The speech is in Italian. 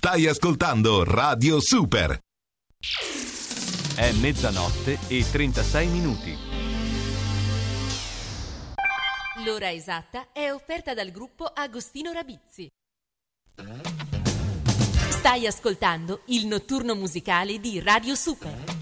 Stai ascoltando Radio Super. È mezzanotte e 36 minuti. L'ora esatta è offerta dal gruppo Agostino Rabizzi. Stai ascoltando il notturno musicale di Radio Super.